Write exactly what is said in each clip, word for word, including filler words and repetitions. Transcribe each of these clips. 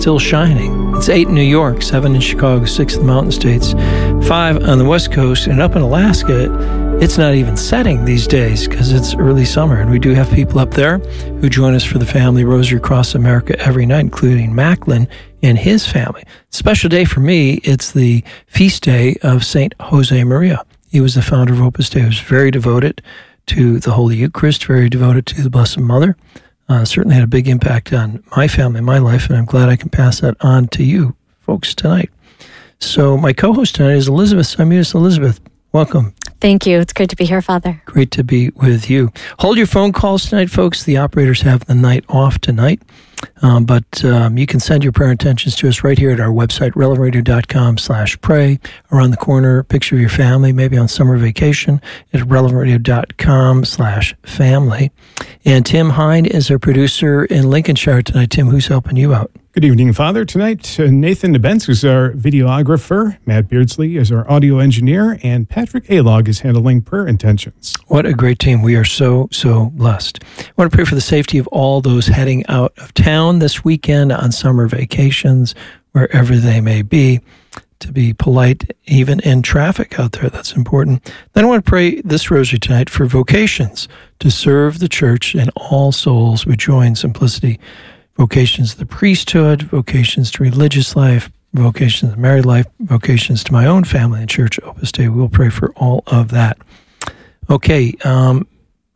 still shining. It's eight in New York, seven in Chicago, six in the Mountain States, five on the West Coast, and up in Alaska, it's not even setting these days because it's early summer. And we do have people up there who join us for the Family Rosary Across America every night, including Macklin and his family. Special day for me, it's the feast day of Saint Jose Maria. He was the founder of Opus Dei. He was very devoted to the Holy Eucharist, very devoted to the Blessed Mother. Uh, certainly had a big impact on my family, my life, and I'm glad I can pass that on to you folks tonight. So my co-host tonight is Elizabeth Simeus. Elizabeth, welcome. Thank you. It's great to be here, Father. Great to be with you. Hold your phone calls tonight, folks. The operators have the night off tonight. Um, but um, you can send your prayer intentions to us right here at our website, relevant radio dot com slash pray. Around the corner, a picture of your family, maybe on summer vacation, at relevant radio dot com slash family. And Tim Hine is our producer in Lincolnshire tonight. Tim, who's helping you out? Good evening, Father. Tonight, uh, Nathan Nebens is our videographer, Matt Beardsley is our audio engineer, and Patrick Alog is handling prayer intentions. What a great team. We are so, so blessed. I want to pray for the safety of all those heading out of town this weekend on summer vacations, wherever they may be, to be polite, even in traffic out there. That's important. Then I want to pray this rosary tonight for vocations to serve the church and all souls with joy and simplicity. Vocations to the priesthood, vocations to religious life, vocations to married life, vocations to my own family and church, Opus Dei. We'll pray for all of that. Okay, um,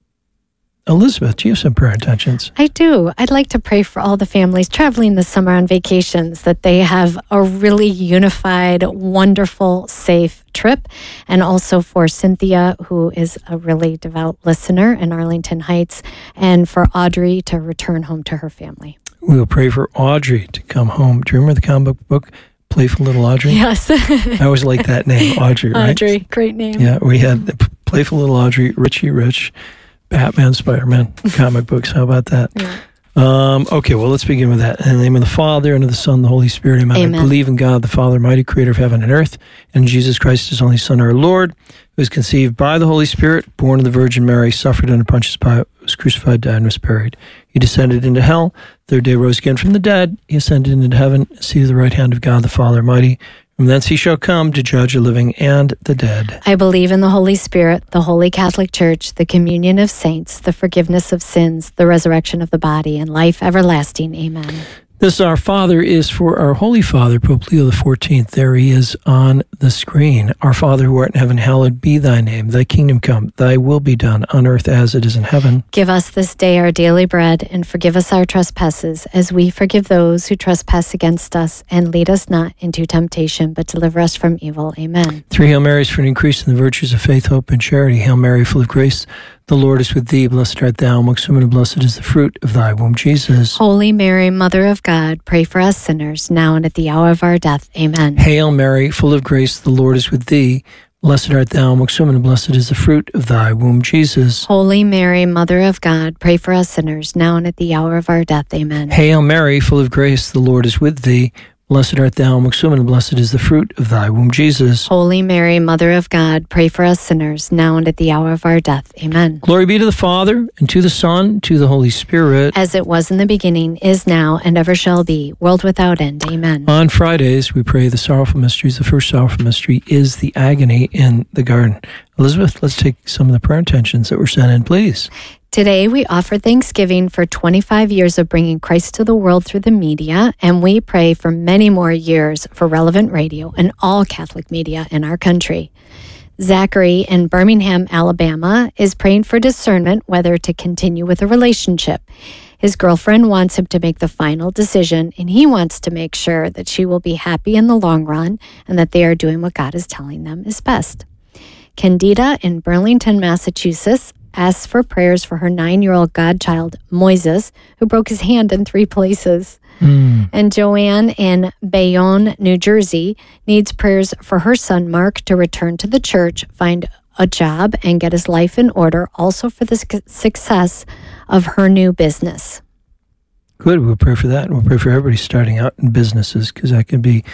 Elizabeth, do you have some prayer intentions? I do. I'd like to pray for all the families traveling this summer on vacations, that they have a really unified, wonderful, safe trip. And also for Cynthia, who is a really devout listener in Arlington Heights, and for Audrey to return home to her family. We will pray for Audrey to come home. Do you remember the comic book, Playful Little Audrey? Yes. I always liked that name, Audrey, right? Audrey, great name. Yeah, we had Playful Little Audrey, Richie Rich, Batman, Spider-Man comic books. How about that? Yeah. Um, okay, well, let's begin with that. In the name of the Father, and of the Son, and the Holy Spirit, amen. Amen. I believe in God, the Father, mighty creator of heaven and earth, and in Jesus Christ, his only Son, our Lord, who was conceived by the Holy Spirit, born of the Virgin Mary, suffered under Pontius Pilate, was crucified, died, and was buried. He descended into hell. Third day rose again from the dead. He ascended into heaven, seated at the right hand of God, the Father Almighty. From thence he shall come to judge the living and the dead. I believe in the Holy Spirit, the Holy Catholic Church, the communion of saints, the forgiveness of sins, the resurrection of the body, and life everlasting. Amen. This Our Father is for our Holy Father, Pope Leo the fourteenth. There he is on the screen. Our Father who art in heaven, hallowed be thy name. Thy kingdom come, thy will be done on earth as it is in heaven. Give us this day our daily bread, and forgive us our trespasses, as we forgive those who trespass against us. And lead us not into temptation, but deliver us from evil. Amen. Three Hail Marys for an increase in the virtues of faith, hope, and charity. Hail Mary, full of grace, the Lord is with thee. Blessed art thou amongst women, and blessed is the fruit of thy womb, Jesus. Holy Mary, Mother of God, pray for us sinners, now and at the hour of our death. Amen. Hail Mary, full of grace, the Lord is with thee. Blessed art thou amongst women, and blessed is the fruit of thy womb, Jesus. Holy Mary, Mother of God, pray for us sinners, now and at the hour of our death. Amen. Hail Mary, full of grace, the Lord is with thee. Blessed art thou amongst women, and blessed is the fruit of thy womb, Jesus. Holy Mary, Mother of God, pray for us sinners, now and at the hour of our death. Amen. Glory be to the Father, and to the Son, and to the Holy Spirit. As it was in the beginning, is now, and ever shall be, world without end. Amen. On Fridays, we pray the sorrowful mysteries. The first sorrowful mystery is the agony in the garden. Elizabeth, let's take some of the prayer intentions that were sent in, please. Today, we offer thanksgiving for twenty-five years of bringing Christ to the world through the media, and we pray for many more years for Relevant Radio and all Catholic media in our country. Zachary in Birmingham, Alabama, is praying for discernment whether to continue with a relationship. His girlfriend wants him to make the final decision, and he wants to make sure that she will be happy in the long run and that they are doing what God is telling them is best. Candida in Burlington, Massachusetts, asks for prayers for her nine-year-old godchild, Moises, who broke his hand in three places. Mm. And Joanne in Bayonne, New Jersey, needs prayers for her son, Mark, to return to the church, find a job, and get his life in order, also for the success of her new business. Good. We'll pray for that. And we'll pray for everybody starting out in businesses, because that can be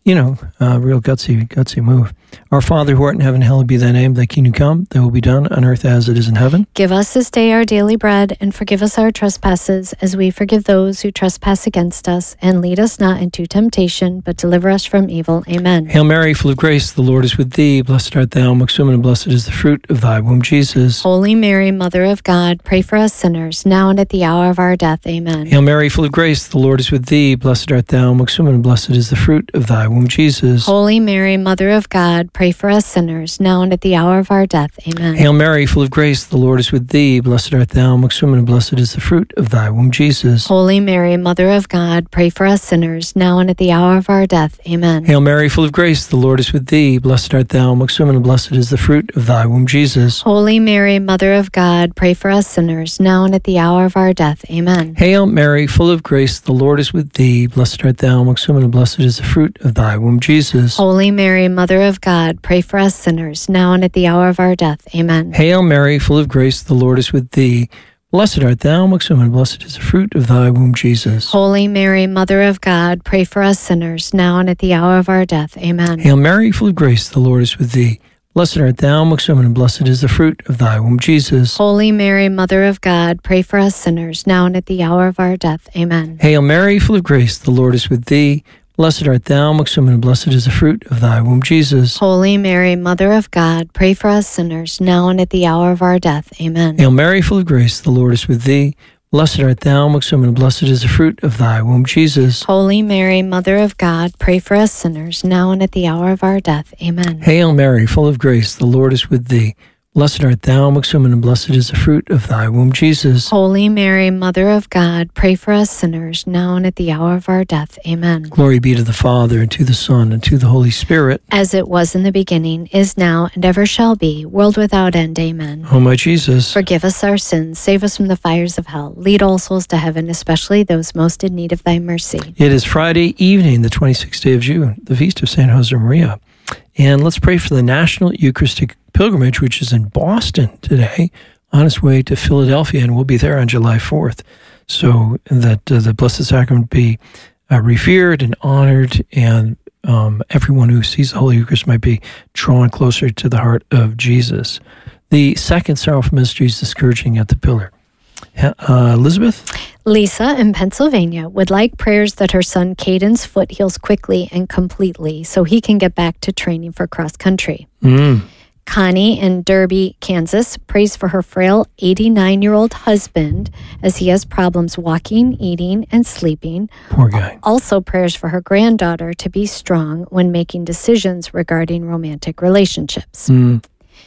you know, uh, real gutsy, gutsy move. Our Father who art in heaven, hallowed be thy name. Thy kingdom come, thy will be done on earth as it is in heaven. Give us this day our daily bread, and forgive us our trespasses, as we forgive those who trespass against us. And lead us not into temptation, but deliver us from evil. Amen. Hail Mary, full of grace, the Lord is with thee. Blessed art thou amongst women, and blessed is the fruit of thy womb, Jesus. Holy Mary, Mother of God, pray for us sinners, now and at the hour of our death. Amen. Hail Mary, full of grace, the Lord is with thee. Blessed art thou amongst women, and blessed is the fruit of thy womb, Jesus. Holy Mary, Mother of God, pray for us sinners, now and at the hour of our death. Amen. Hail Mary, full of grace, the Lord is with thee. Blessed art thou amongst women, and blessed is the fruit of thy womb, Jesus. Holy Mary, Mother of God, pray for us sinners, now and at the hour of our death. Amen. Hail Mary, full of grace, the Lord is with thee. Blessed art thou amongst women, and blessed is the fruit of thy womb, Jesus. Holy Mary, Mother of God, pray for us sinners, now and at the hour of our death. Amen. Hail Mary, full of grace, the Lord is with thee. Blessed art thou amongst women, and blessed is the fruit of thy womb, Jesus. Holy Mary, Mother of God, pray for us sinners, now and at the hour of our death. Amen. Hail Mary, full of grace, the Lord is with thee. Blessed art thou amongst women, and blessed is the fruit of thy womb, Jesus. Holy Mary, Mother of God, pray for us sinners, now and at the hour of our death. Amen. Hail Mary, full of grace, the Lord is with thee. Blessed art thou amongst women, and blessed is the fruit of thy womb, Jesus. Holy Mary, Mother of God, pray for us sinners, now and at the hour of our death. Amen. Hail Mary, full of grace, the Lord is with thee. Blessed art thou amongst women, and blessed is the fruit of thy womb, Jesus. Holy Mary, Mother of God, pray for us sinners, now and at the hour of our death. Amen. Hail Mary, full of grace, the Lord is with thee. Blessed art thou amongst women, and blessed is the fruit of thy womb, Jesus. Holy Mary, Mother of God, pray for us sinners, now and at the hour of our death. Amen. Hail Mary, full of grace, the Lord is with thee. Blessed art thou amongst women, and blessed is the fruit of thy womb, Jesus. Holy Mary, Mother of God, pray for us sinners, now and at the hour of our death. Amen. Glory be to the Father, and to the Son, and to the Holy Spirit. As it was in the beginning, is now, and ever shall be, world without end. Amen. O my Jesus, Forgive us our sins, save us from the fires of hell, lead all souls to heaven, especially those most in need of thy mercy. it is Friday evening, the twenty-sixth day of June, the feast of Saint Josemaria. And let's pray for the National Eucharistic Pilgrimage, which is in Boston today, on its way to Philadelphia, and we'll be there on July fourth. So that uh, the Blessed Sacrament be uh, revered and honored, and um, everyone who sees the Holy Eucharist might be drawn closer to the heart of Jesus. The second sorrowful mystery is the scourging at the pillar. Uh, Elizabeth? Lisa in Pennsylvania would like prayers that her son Caden's foot heals quickly and completely so he can get back to training for cross country. Mm. Connie in Derby, Kansas prays for her frail eighty-nine-year-old husband as he has problems walking, eating, and sleeping. Poor guy. Also prayers for her granddaughter to be strong when making decisions regarding romantic relationships. Mm.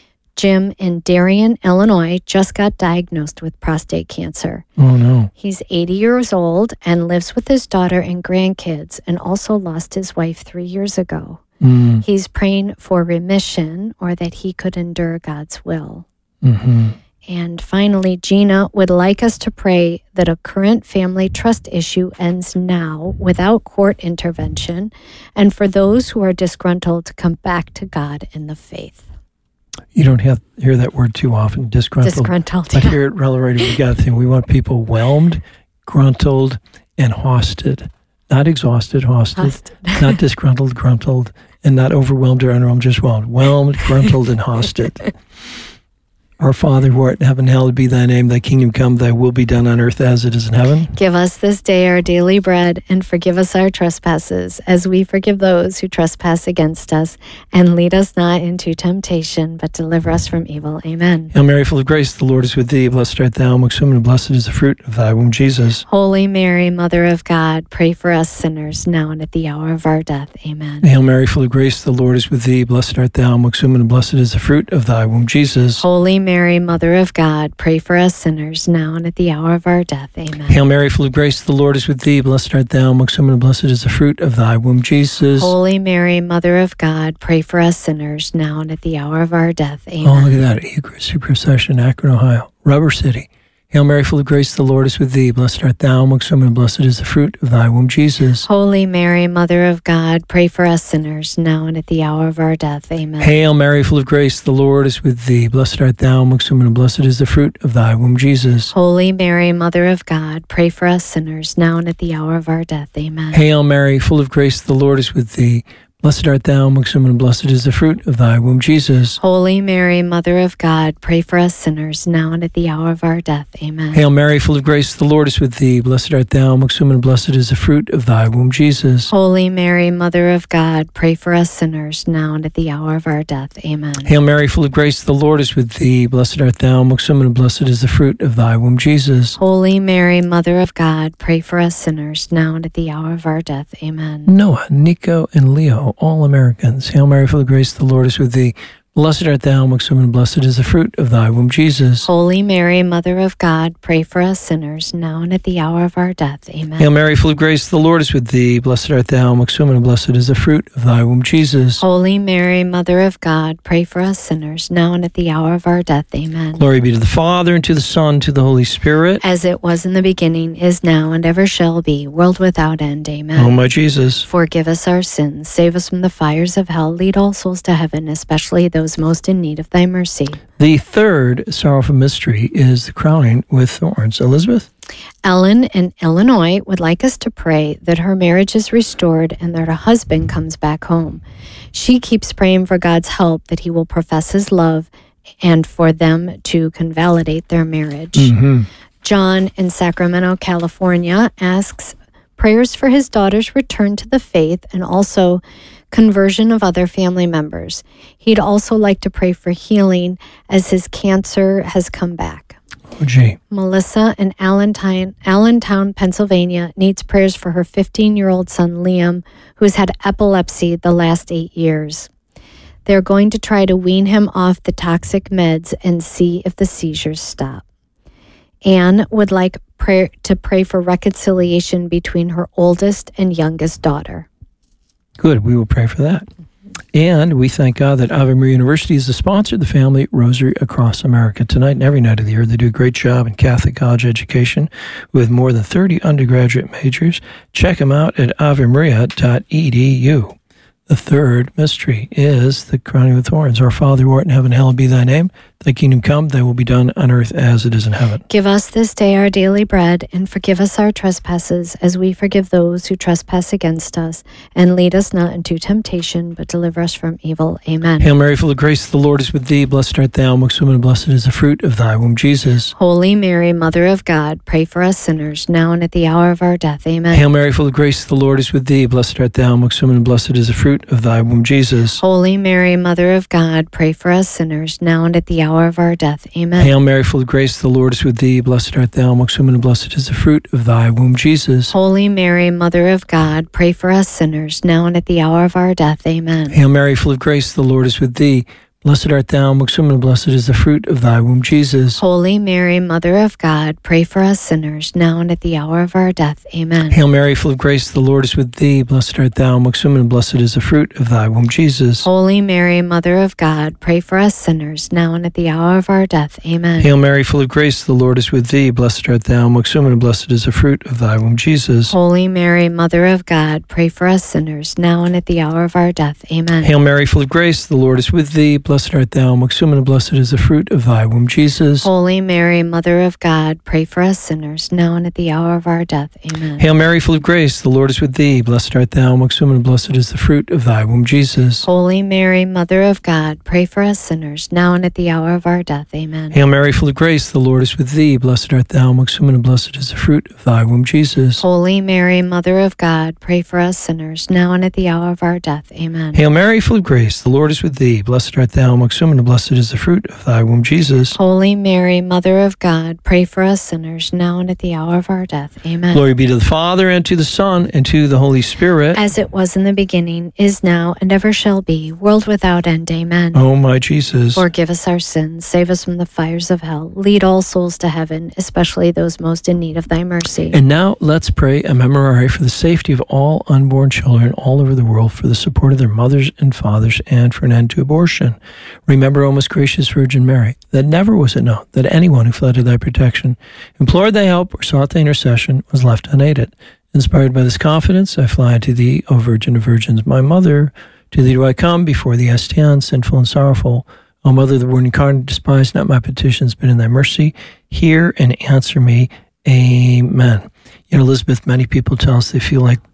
Jim in Darien, Illinois, just got diagnosed with prostate cancer. Oh, no. He's eighty years old and lives with his daughter and grandkids, and also lost his wife three years ago. Mm. He's praying for remission, or that he could endure God's will. Mm-hmm. And finally, Gina would like us to pray that a current family trust issue ends now without court intervention, and for those who are disgruntled to come back to God in the faith. You don't have hear that word too often, disgruntled. Disgruntled, But yeah. here at Relic Radio, we got a thing. We want people whelmed, gruntled, and hosted. Not exhausted, hosted. Hosted. Not disgruntled, gruntled, and not overwhelmed or underwhelmed, just whelmed. Whelmed, gruntled, and hosted. Our Father who art in heaven, hallowed be thy name. Thy kingdom come, thy will be done on earth as it is in heaven. Give us this day our daily bread, and forgive us our trespasses, as we forgive those who trespass against us. And lead us not into temptation, but deliver us from evil. Amen. Hail Mary, full of grace, the Lord is with thee. Blessed art thou amongst women, and blessed is the fruit of thy womb, Jesus. Holy Mary, Mother of God, pray for us sinners, now and at the hour of our death. Amen. Hail Mary, full of grace, the Lord is with thee. Blessed art thou amongst women, and blessed is the fruit of thy womb, Jesus. Holy Mary, Mother of God, pray for us sinners, now and at the hour of our death. Amen. Hail Mary, full of grace, the Lord is with thee. Blessed art thou amongst women, and blessed is the fruit of thy womb, Jesus. Holy Mary, Mother of God, pray for us sinners, now and at the hour of our death. Amen. Oh, look at that. Eucharistic procession, Akron, Ohio. Rubber City. Hail Mary, full of grace, the Lord is with thee. Blessed art thou amongst women, and blessed is the fruit of thy womb, Jesus. Holy Mary, Mother of God, pray for us sinners, now and at the hour of our death. Amen. Hail Mary, full of grace, the Lord is with thee. Blessed art thou amongst women, and blessed is the fruit of thy womb, Jesus. Holy Mary, Mother of God, pray for us sinners, now and at the hour of our death. Amen. Hail Mary, full of grace, the Lord is with thee. Blessed art thou amongst women, and blessed is the fruit of thy womb, Jesus. Holy Mary, Mother of God, pray for us sinners, now and at the hour of our death. Amen. Hail Mary, full of grace, the Lord is with thee. Blessed art thou amongst women, and blessed is the fruit of thy womb, Jesus. Holy Mary, Mother of God, pray for us sinners, now and at the hour of our death. Amen. Hail Mary, full of grace, the Lord is with thee. Blessed art thou amongst women, and blessed is the fruit of thy womb, Jesus. Holy Mary, Mother of God, pray for us sinners, now and at the hour of our death. Amen. Noah, Nico, and Leo, all Americans. Hail Mary, full of grace, the Lord is with thee. Blessed art thou amongst women, and blessed is the fruit of thy womb, Jesus. Holy Mary, Mother of God, pray for us sinners, now and at the hour of our death. Amen. Hail Mary, full of grace, the Lord is with thee. Blessed art thou amongst women, and blessed is the fruit of thy womb, Jesus. Holy Mary, Mother of God, pray for us sinners, now and at the hour of our death. Amen. Glory be to the Father, and to the Son, and to the Holy Spirit. As it was in the beginning, is now, and ever shall be, world without end. Amen. O my Jesus. Forgive us our sins, save us from the fires of hell, lead all souls to heaven, especially those most in need of thy mercy. The third sorrowful mystery is the crowning with thorns. Elizabeth? Ellen in Illinois would like us to pray that her marriage is restored and that her husband comes back home. She keeps praying for God's help, that he will profess his love and for them to convalidate their marriage. Mm-hmm. John in Sacramento, California asks prayers for his daughter's return to the faith and also conversion of other family members. He'd also like to pray for healing as his cancer has come back. Oh, gee. Melissa in Allentown, Allentown, Pennsylvania needs prayers for her fifteen-year-old son, Liam, who's had epilepsy the last eight years. They're going to try to wean him off the toxic meds and see if the seizures stop. Anne would like prayer to pray for reconciliation between her oldest and youngest daughter. Good. We will pray for that. And we thank God that Ave Maria University is the sponsor of the Family Rosary Across America. Tonight and every night of the year, they do a great job in Catholic college education with more than thirty undergraduate majors. Check them out at ave maria dot e d u. The third mystery is the crowning with thorns. Our Father who art in heaven, hallowed be thy name. Thy kingdom come, thy will be done on earth as it is in heaven. Give us this day our daily bread, and forgive us our trespasses, as we forgive those who trespass against us. And lead us not into temptation, but deliver us from evil. Amen. Hail Mary, full of grace, the Lord is with thee. Blessed art thou amongst women, and blessed is the fruit of thy womb, Jesus. Holy Mary, Mother of God, pray for us sinners, now and at the hour of our death. Amen. Hail Mary, full of grace, the Lord is with thee. Blessed art thou amongst women, and blessed is the fruit of thy womb, Jesus. Holy Mary, Mother of God, pray for us sinners, now and at the hour of our death. Amen. Hail Mary, full of grace, the Lord is with thee. Blessed art thou amongst women, and blessed is the fruit of thy womb, Jesus. Holy Mary, Mother of God, pray for us sinners, now and at the hour of our death. Amen. Hail Mary, full of grace, the Lord is with thee. Blessed art thou amongst women, and blessed is the fruit of thy womb, Jesus. Holy Mary, Mother of God, pray for us sinners, now and at the hour of our death. Amen. Hail Mary, full of grace, the Lord is with thee. Blessed art thou amongst women, and blessed is the fruit of thy womb, Jesus. Holy Mary, Mother of God, pray for us sinners, now and at the hour of our death. Amen. Hail Mary, full of grace, the Lord is with thee. Blessed art thou amongst women, and blessed is the fruit of thy womb, Jesus. Holy Mary, Mother of God, pray for us sinners, now and at the hour of our death. Amen. Hail Mary, full of grace, the Lord is with thee. Blessed art thou amongst women, and blessed is the fruit of thy womb, Jesus. Holy Mary, Mother of God, pray for us sinners, now and at the hour of our death. Amen. Hail Mary, full of grace, the Lord is with thee. Blessed art thou amongst women, and blessed is the fruit of thy womb, Jesus. Holy Mary, Mother of God, pray for us sinners, now and at the hour of our death. Amen. Hail Mary, full of grace, the Lord is with thee. Blessed art thou amongst women, and blessed is the fruit of thy womb, Jesus. Holy Mary, Mother of God, pray for us sinners, now and at the hour of our death. Amen. Hail Mary, full of grace, the Lord is with thee. Blessed art thou amongst women, and blessed is the fruit of thy womb, Jesus. Holy Mary, Mother of God, pray for us sinners, now and at the hour of our death. Amen. Glory be to the Father, and to the Son, and to the Holy Spirit. As it was in the beginning, is now, and ever shall be, world without end. Amen. O my Jesus. Forgive us our sins, save us from the fires of hell, lead all souls to heaven, especially those most in need of thy mercy. And now let's pray a memorare for the safety of all unborn children all over the world, for the support of their mothers and fathers, and for an end to abortion. Remember, O most gracious Virgin Mary, that never was it known that anyone who fled to thy protection, implored thy help, or sought thy intercession was left unaided. Inspired by this confidence, I fly unto thee, O Virgin of Virgins, my Mother. To thee do I come, before thee I stand, sinful and sorrowful. O Mother of the Word incarnate, despise not my petitions, but in thy mercy hear and answer me. Amen. You know, Elizabeth, many people tell us they feel like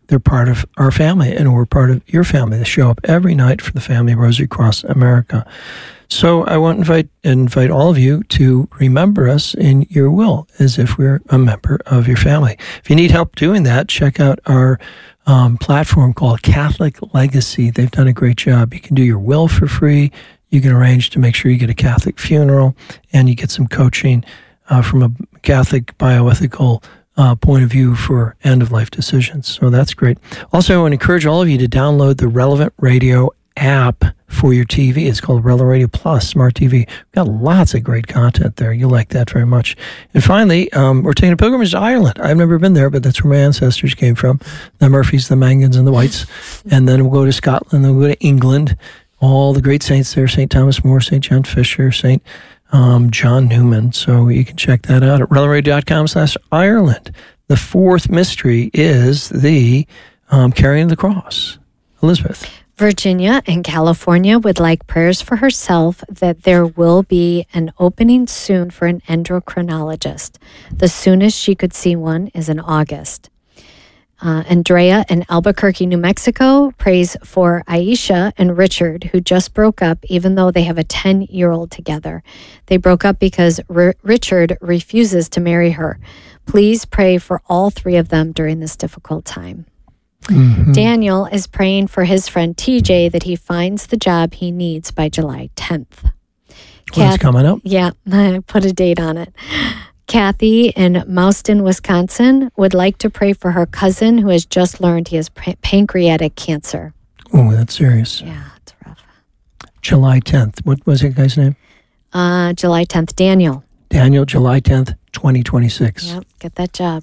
they're part of our family, and we're part of your family. They show up every night for the Family Rosary Cross America. So I want to invite invite all of you to remember us in your will as if we're a member of your family. If you need help doing that, check out our um, platform called Catholic Legacy. They've done a great job. You can do your will for free. You can arrange to make sure you get a Catholic funeral, and you get some coaching uh, from a Catholic bioethical uh, point of view for end-of-life decisions. So that's great. Also, I want to encourage all of you to download the Relevant Radio app for your T V. It's called Relevant Radio Plus Smart T V. We've got lots of great content there. You'll like that very much. And finally, um, we're taking a pilgrimage to Ireland. I've never been there, but that's where my ancestors came from. The Murphys, the Mangans, and the Whites. And then we'll go to Scotland, then we'll go to England. All the great saints there, Saint Thomas More, Saint John Fisher, Saint um, John Newman. So you can check that out at relevant.com slash Ireland. The fourth mystery is the um, carrying of the cross. Elizabeth. Virginia in California would like prayers for herself that there will be an opening soon for an endocrinologist. The soonest she could see one is in August. Uh, Andrea in Albuquerque, New Mexico prays for Aisha and Richard, who just broke up even though they have a ten-year-old together. They broke up because R- Richard refuses to marry her. Please pray for all three of them during this difficult time. Mm-hmm. Daniel is praying for his friend T J that he finds the job he needs by July tenth. What's coming up? Yeah, I put a date on it. Kathy in Mauston, Wisconsin would like to pray for her cousin who has just learned he has p- pancreatic cancer. Oh, that's serious. Yeah, it's rough. July tenth. What was that guy's name? Uh, July tenth, Daniel. Daniel, July tenth, twenty twenty-six. Yep, get that job.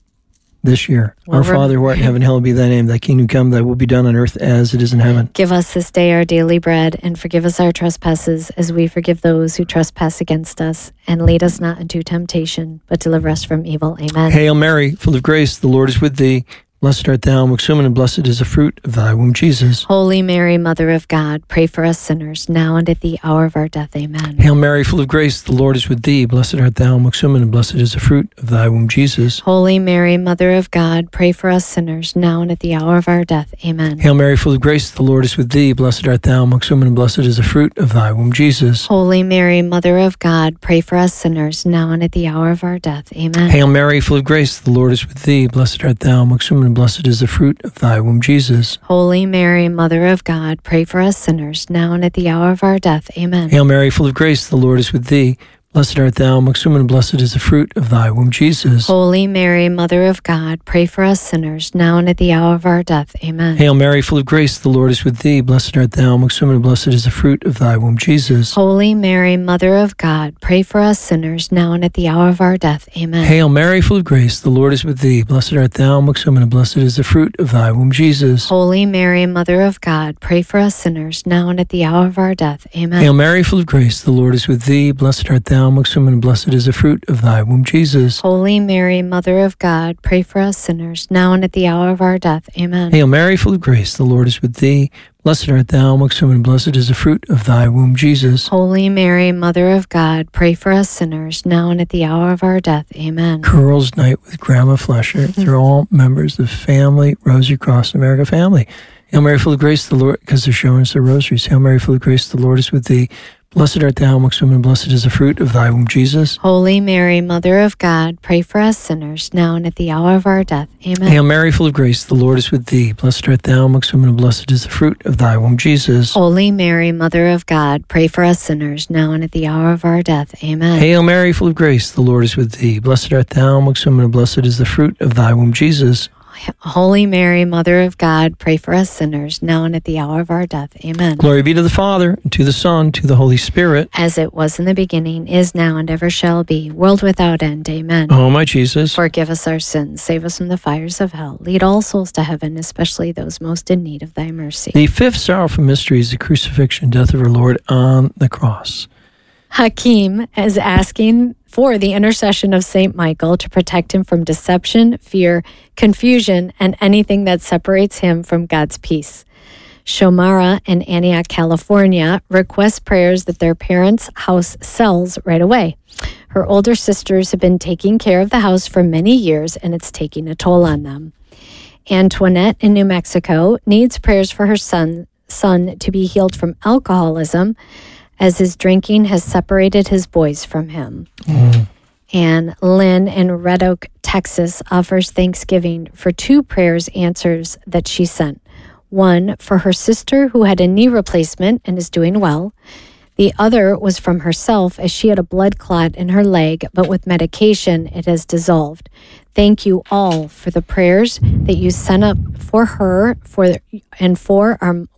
This year. Well, Our Father who art in heaven, hallowed be thy name. Thy kingdom come, thy will be done on earth as it is in heaven. Give us this day our daily bread, and forgive us our trespasses, as we forgive those who trespass against us. And lead us not into temptation, but deliver us from evil. Amen. Hail Mary, full of grace, the Lord is with thee. Blessed art thou amongst women, and blessed is the fruit of thy womb, Jesus. Holy Mary, Mother of God, pray for us sinners, now and at the hour of our death. Amen. Hail Mary, full of grace, the Lord is with thee. Blessed art thou amongst women, and blessed is the fruit of thy womb, Jesus. Holy Mary, Mother of God, pray for us sinners, now and at the hour of our death. Amen. Hail Mary, full of grace, the Lord is with thee. Blessed art thou amongst women, and blessed is the fruit of thy womb, Jesus. Holy Mary, Mother of God, pray for us sinners, now and at the hour of our death. Amen. Hail Mary, full of grace, the Lord is with thee. Blessed art thou amongst women, and blessed is the fruit of thy womb, Jesus. Holy Mary, Mother of God, pray for us sinners, now and at the hour of our death. Amen. Hail Mary, full of grace, the Lord is with thee. Blessed art thou amongst women, and blessed is the fruit of thy womb, Jesus. Holy Mary, Mother of God, pray for us sinners, now and at the hour of our death. Amen. Hail Mary, full of grace, the Lord is with thee. Blessed art thou amongst women, and blessed is the fruit of thy womb, Jesus. Holy Mary, Mother of God, pray for us sinners, now and at the hour of our death. Amen. Hail Mary, full of grace, the Lord is with thee. Blessed art thou amongst women, and blessed is the fruit of thy womb, Jesus. Holy Mary, Mother of God, pray for us sinners, now and at the hour of our death. Amen. Hail Mary, full of grace, the Lord is with thee. Blessed art thou amongst women, and blessed is the fruit of thy womb, Jesus. Holy Mary, Mother of God, pray for us sinners, now and at the hour of our death. Amen. Hail Mary, full of grace, the Lord is with thee. Blessed art thou amongst women, and blessed is the fruit of thy womb, Jesus. Holy Mary, Mother of God, pray for us sinners, now and at the hour of our death. Amen. Girls' Night with Grandma Flesher. They're all members of Family Rosary Cross America family. Hail Mary, full of grace, the Lord, because they're showing us the rosaries. Hail Mary, full of grace, the Lord is with thee. Blessed art thou amongst women, and blessed is the fruit of thy womb, Jesus. Holy Mary, Mother of God, pray for us sinners, now and at the hour of our death. Amen. Hail Mary, full of grace, the Lord is with thee. Blessed art thou amongst women, and blessed is the fruit of thy womb, Jesus. Holy Mary, Mother of God, pray for us sinners, now and at the hour of our death. Amen. Hail Mary, full of grace, the Lord is with thee. Blessed art thou amongst women, and blessed is the fruit of thy womb, Jesus. Holy Mary, Mother of God, pray for us sinners, now and at the hour of our death. Amen. Glory be to the Father, and to the Son, to the Holy Spirit. As it was in the beginning, is now, and ever shall be, world without end. Amen. Oh, my Jesus. Forgive us our sins, save us from the fires of hell. Lead all souls to heaven, especially those most in need of thy mercy. The fifth sorrowful mystery is the crucifixion and death of our Lord on the cross. Hakeem is asking for the intercession of Saint Michael to protect him from deception, fear, confusion, and anything that separates him from God's peace. Shomara in Antioch, California, requests prayers that their parents' house sells right away. Her older sisters have been taking care of the house for many years, and it's taking a toll on them. Antoinette in New Mexico needs prayers for her son, son to be healed from alcoholism, as his drinking has separated his boys from him. Mm. And Lynn in Red Oak, Texas, offers thanksgiving for two prayers answers that she sent. One for her sister who had a knee replacement and is doing well. The other was from herself as she had a blood clot in her leg, but with medication it has dissolved. Thank you all for the prayers that you sent up for her for and for our